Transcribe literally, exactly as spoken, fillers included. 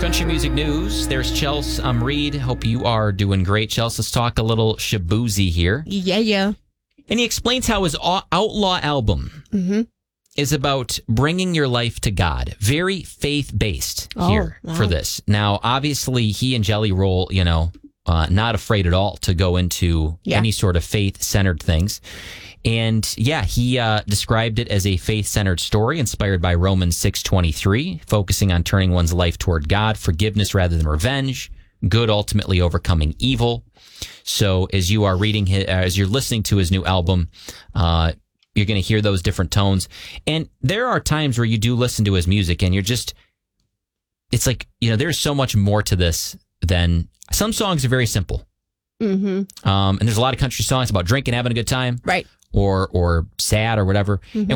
Country Music News. There's Chels. I'm Reed. Hope you are doing great, Chels. Let's talk a little Shaboozey here. Yeah, yeah. And he explains how his Outlaw album Mm-hmm. is about bringing your life to God. Very faith-based Oh, here wow. for this. Now, obviously, he and Jelly Roll, you know, uh, not afraid at all to go into Yeah. any sort of faith-centered things. And yeah, he uh, described it as a faith-centered story inspired by Romans six twenty-three, focusing on turning one's life toward God, forgiveness rather than revenge, good ultimately overcoming evil. So as you are reading, his, as you're listening to his new album, uh, you're going to hear those different tones. And there are times where you do listen to his music and you're just, it's like, you know, there's so much more to this than, some songs are very simple. Mm-hmm. Um, and there's a lot of country songs about drinking, having a good time. Right. Or, or sad or whatever. Mm-hmm. And